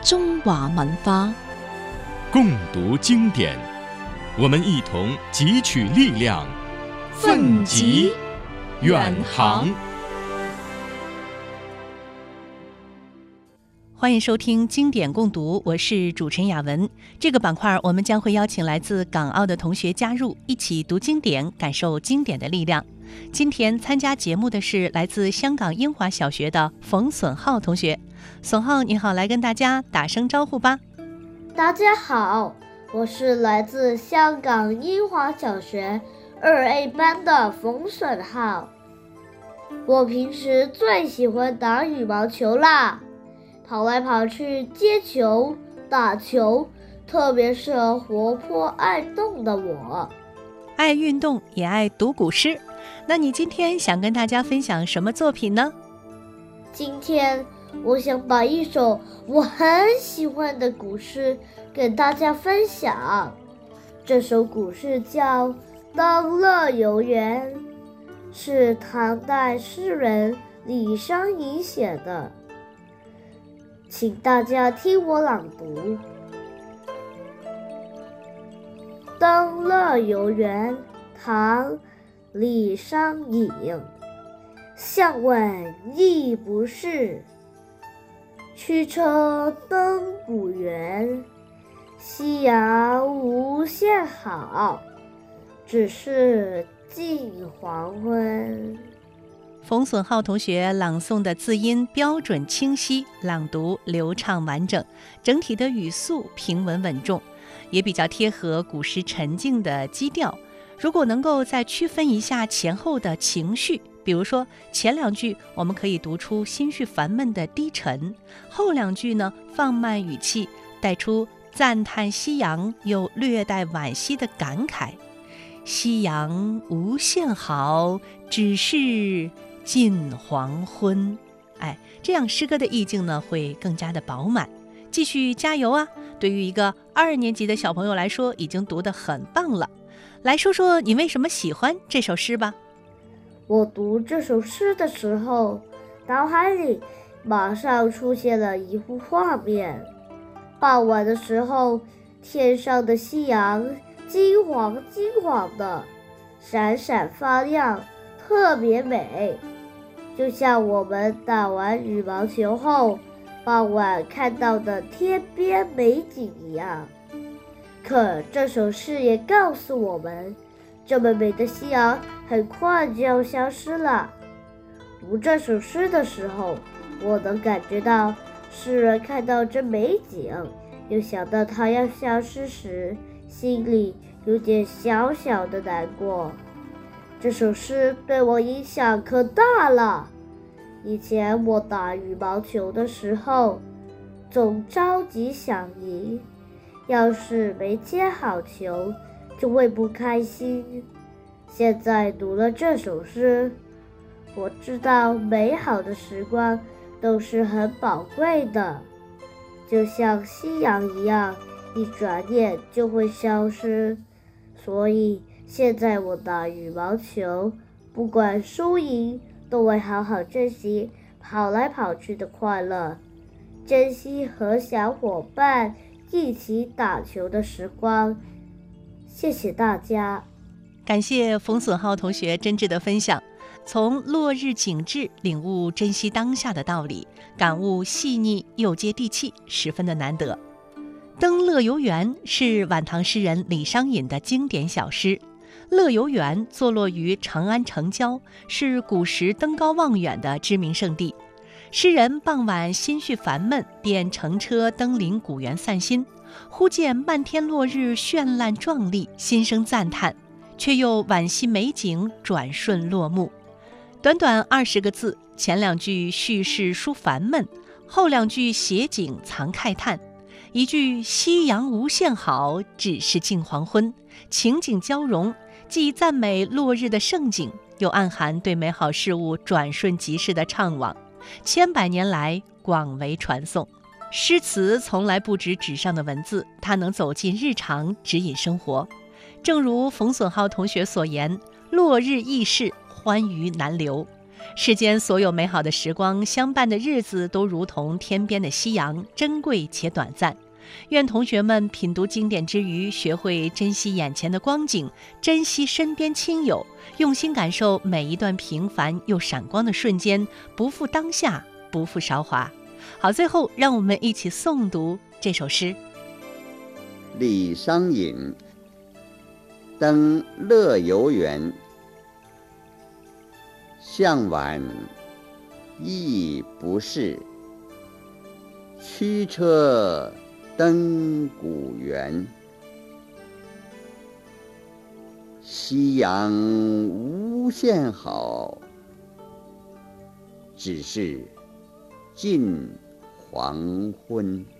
中华文化， 共读经典，我们一同汲取力量，奋楫远航。 欢迎收听经典共读，我是主持人雅文。这个板块我们将会邀请来自港澳的同学加入，一起读经典，感受经典的力量。今天参加节目的是来自香港英华小学的冯损浩同学。损浩你好，来跟大家打声招呼吧。 大家好，我是来自香港英华小学2A 班的冯损浩。我平时最喜欢打羽毛球啦，跑来跑去接球打球，特别适合活泼爱动的我。 爱运动也爱读古诗，那你今天想跟大家分享什么作品呢？ 今天我想把一首我很喜欢的古诗跟大家分享。这首古诗叫《登乐游原》，是唐代诗人李商隐写的，请大家听我朗读。登乐游原，唐·李商隐。向问亦不是，驱车登古原。夕阳无限好，只是近黄昏。 冯损浩同学朗诵的字音标准清晰，朗读流畅完整，整体的语速平稳稳重，也比较贴合古诗沉静的基调。如果能够再区分一下前后的情绪，比如说前两句我们可以读出心绪烦闷的低沉，后两句呢放慢语气，带出赞叹夕阳又略带惋惜的感慨。夕阳无限好，只是近黄昏。这样诗歌的意境呢会更加的饱满。继续加油啊！对于一个2年级的小朋友来说，已经读得很棒了。来说说你为什么喜欢这首诗吧。 我读这首诗的时候，脑海里马上出现了一幅画面。傍晚的时候，天上的夕阳金黄的，闪闪发亮，特别美，就像我们打完羽毛球后傍晚看到的天边美景一样。可这首诗也告诉我们，这么美的夕阳很快就要消失了。读这首诗的时候，我能感觉到诗人看到这美景，又想到它要消失时，心里有点小小的难过。这首诗对我影响可大了。以前我打羽毛球的时候，总着急想赢，要是没接好球，就会不开心。现在读了这首诗，我知道美好的时光都是很宝贵的，就像夕阳一样，一转眼就会消失。所以现在我打羽毛球，不管输赢，都会好好珍惜跑来跑去的快乐，珍惜和小伙伴一起打球的时光。谢谢大家。 感谢冯损浩同学真挚的分享，从落日景致领悟珍惜当下的道理，感悟细腻又接地气，十分的难得。登乐游原是晚唐诗人李商隐的经典小诗。乐游原坐落于长安城郊，是古时登高望远的知名胜地。诗人傍晚心绪烦闷，便乘车登临古原散心，忽见漫天落日绚烂壮丽，心生赞叹，却又惋惜美景转瞬落幕。短短20个字，前两句叙事抒烦闷，后两句写景藏慨叹。一句夕阳无限好，只是近黄昏，情景交融，既赞美落日的盛景，又暗含对美好事物转瞬即逝的怅惘，千百年来广为传颂。诗词从来不止纸上的文字，它能走进日常，指引生活。正如冯损浩同学所言，落日易逝，欢愉难留。 世间所有美好的时光相伴的日子，都如同天边的夕阳，珍贵且短暂。愿同学们品读经典之余，学会珍惜眼前的光景，珍惜身边亲友，用心感受每一段平凡又闪光的瞬间，不负当下，不负韶华。好，最后让我们一起诵读这首诗。 李商隐登乐游原，向晚意不适，驱车登古原。夕阳无限好，只是近黄昏。